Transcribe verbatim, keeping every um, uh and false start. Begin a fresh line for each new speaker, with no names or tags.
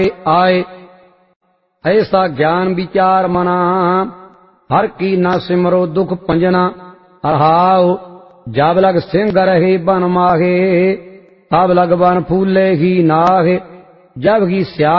आए। ऐसा ज्ञान विचार मना, हर की न सिमरो दुख पंजना। अहाओ जब लग सिंह रहे बन माहे, तब लग बन फूले ही नाहे। जब की श्याम